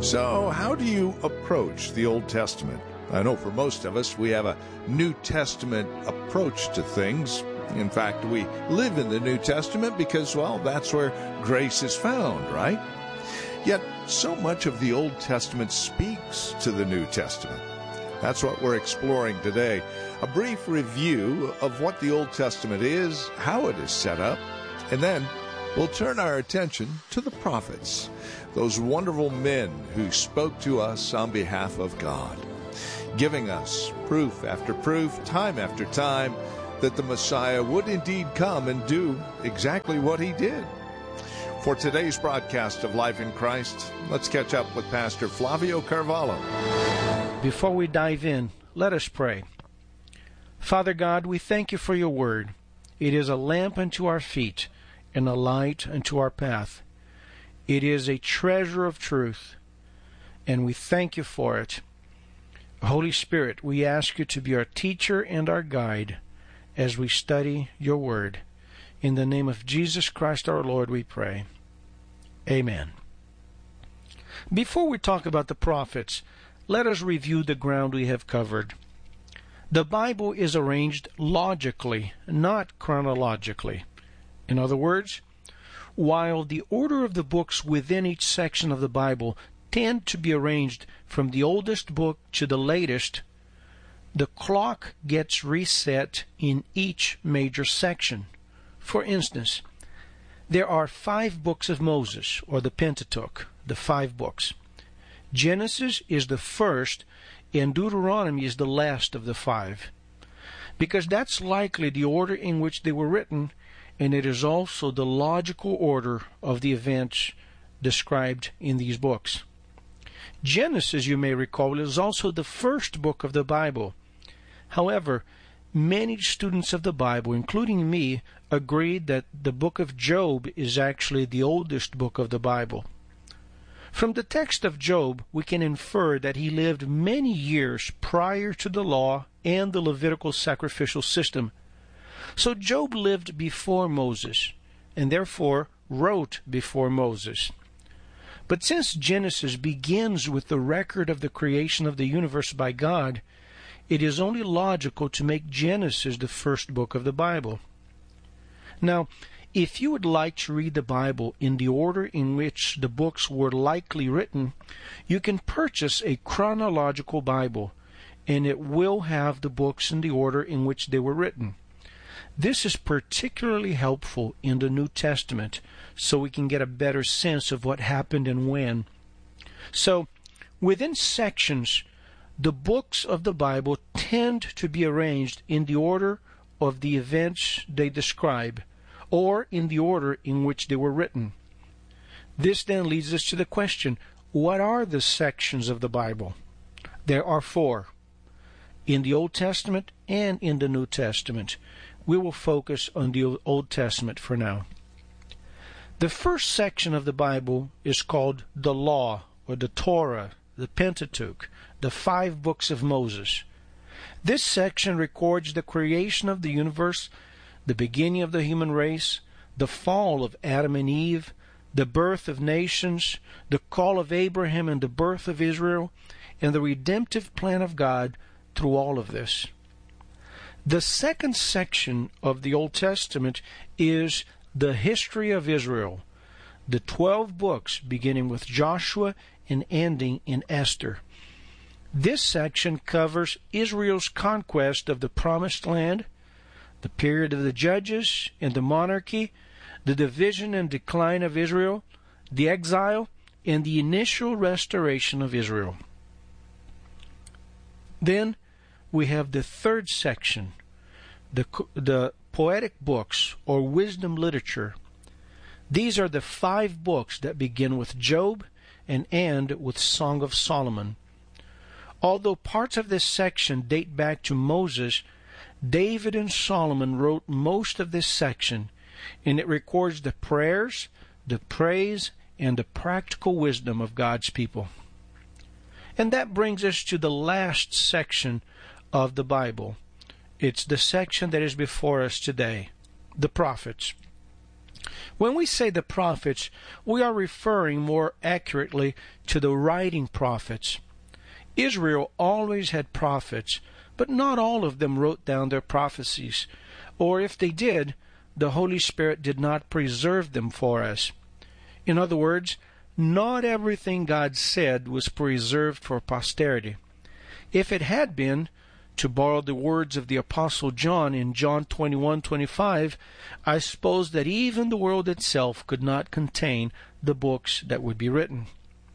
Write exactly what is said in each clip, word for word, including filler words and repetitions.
So, how do you approach the Old Testament? I know for most of us, we have a New Testament approach to things. In fact, we live in the New Testament because, well, that's where grace is found, right? Yet, so much of the Old Testament speaks to the New Testament. That's what we're exploring today. A brief review of what the Old Testament is, how it is set up, and then we'll turn our attention to the prophets, those wonderful men who spoke to us on behalf of God, giving us proof after proof, time after time, that the Messiah would indeed come and do exactly what he did. For today's broadcast of Life in Christ, let's catch up with Pastor Flavio Carvalho. Before we dive in, let us pray. Father God, we thank you for your word. It is a lamp unto our feet and a light unto our path. It is a treasure of truth, and we thank you for it. Holy Spirit, we ask you to be our teacher and our guide as we study your word. In the name of Jesus Christ our Lord we pray. Amen. Before we talk about the prophets, let us review the ground we have covered. The Bible is arranged logically, not chronologically. In other words, while the order of the books within each section of the Bible tend to be arranged from the oldest book to the latest, the clock gets reset in each major section. For instance, there are five books of Moses, or the Pentateuch, the five books. Genesis is the first, and Deuteronomy is the last of the five, because that's likely the order in which they were written, and it is also the logical order of the events described in these books. Genesis, you may recall, is also the first book of the Bible. However, many students of the Bible, including me, agreed that the book of Job is actually the oldest book of the Bible. From the text of Job, we can infer that he lived many years prior to the law and the Levitical sacrificial system. So Job lived before Moses, and therefore wrote before Moses. But since Genesis begins with the record of the creation of the universe by God, it is only logical to make Genesis the first book of the Bible. Now, if you would like to read the Bible in the order in which the books were likely written, you can purchase a chronological Bible, and it will have the books in the order in which they were written. This is particularly helpful in the New Testament, so we can get a better sense of what happened and when. So, within sections, the books of the Bible tend to be arranged in the order of the events they describe, or in the order in which they were written. This then leads us to the question, what are the sections of the Bible? There are four, in the Old Testament and in the New Testament. We will focus on the Old Testament for now. The first section of the Bible is called the Law, or the Torah, the Pentateuch, the five books of Moses. This section records the creation of the universe, the beginning of the human race, the fall of Adam and Eve, the birth of nations, the call of Abraham and the birth of Israel, and the redemptive plan of God through all of this. The second section of the Old Testament is the history of Israel, the twelve books beginning with Joshua and ending in Esther. This section covers Israel's conquest of the Promised Land, the period of the judges and the monarchy, the division and decline of Israel, the exile, and the initial restoration of Israel. Then we have the third section, the, the poetic books or wisdom literature. These are the five books that begin with Job and end with Song of Solomon. Although parts of this section date back to Moses, David and Solomon wrote most of this section, and it records the prayers, the praise, and the practical wisdom of God's people. And that brings us to the last section of the Bible. It's the section that is before us today, the prophets. When we say the prophets, we are referring more accurately to the writing prophets. Israel always had prophets, but not all of them wrote down their prophecies, or if they did, the Holy Spirit did not preserve them for us. In other words, not everything God said was preserved for posterity. If it had been, to borrow the words of the Apostle John in John twenty-one twenty-five, I suppose that even the world itself could not contain the books that would be written.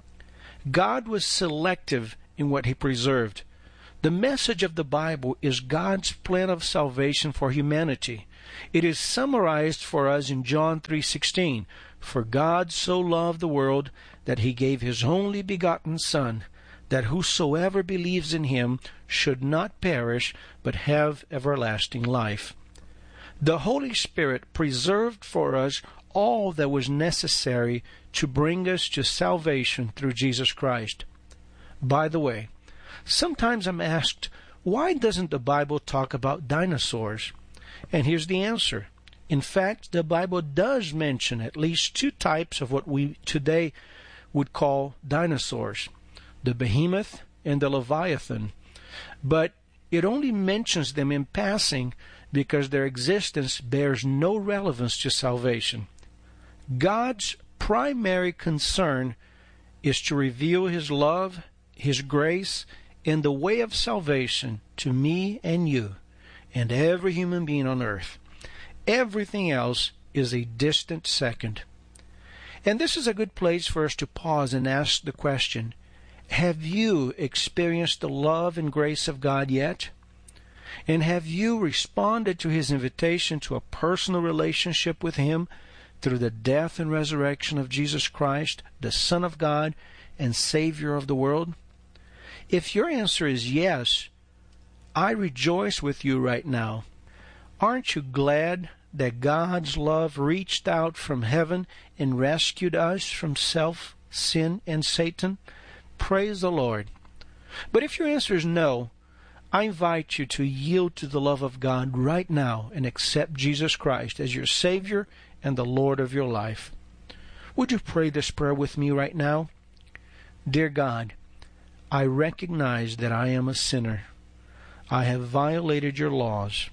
God was selective in what He preserved. The message of the Bible is God's plan of salvation for humanity. It is summarized for us in John three sixteen. For God so loved the world that He gave His only begotten Son, that whosoever believes in Him should not perish, but have everlasting life. The Holy Spirit preserved for us all that was necessary to bring us to salvation through Jesus Christ. By the way, sometimes I'm asked, why doesn't the Bible talk about dinosaurs? And here's the answer. In fact, the Bible does mention at least two types of what we today would call dinosaurs, the behemoth and the leviathan. But it only mentions them in passing because their existence bears no relevance to salvation. God's primary concern is to reveal His love, His grace, and the way of salvation to me and you and every human being on earth. Everything else is a distant second. And this is a good place for us to pause and ask the question, have you experienced the love and grace of God yet? And have you responded to His invitation to a personal relationship with Him through the death and resurrection of Jesus Christ, the Son of God and Savior of the world? If your answer is yes, I rejoice with you right now. Aren't you glad that God's love reached out from heaven and rescued us from self, sin, and Satan? Praise the Lord. But if your answer is no, I invite you to yield to the love of God right now and accept Jesus Christ as your Savior and the Lord of your life. Would you pray this prayer with me right now? Dear God, I recognize that I am a sinner. I have violated your laws.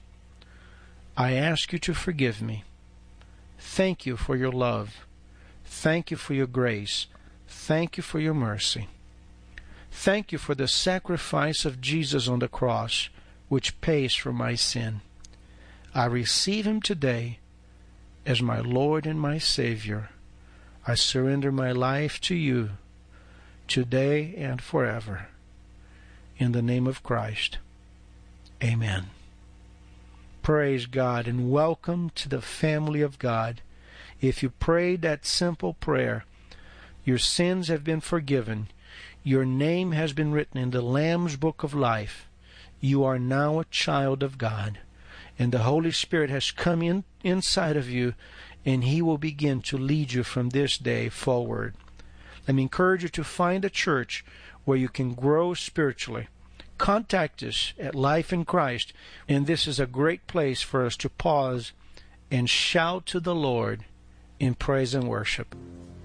I ask you to forgive me. Thank you for your love. Thank you for your grace. Thank you for your mercy. Thank you for the sacrifice of Jesus on the cross, which pays for my sin. I receive Him today as my Lord and my Savior. I surrender my life to you today and forever. In the name of Christ. Amen. Praise God and welcome to the family of God. If you prayed that simple prayer, your sins have been forgiven. Your name has been written in the Lamb's Book of Life. You are now a child of God. And the Holy Spirit has come in inside of you, and He will begin to lead you from this day forward. Let me encourage you to find a church where you can grow spiritually. Contact us at Life in Christ, and this is a great place for us to pause and shout to the Lord in praise and worship.